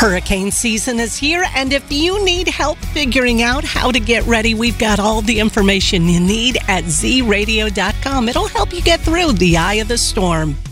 Hurricane season is here, and if you need help figuring out how to get ready, we've got all the information you need at zradio.com. It'll help you get through the eye of the storm.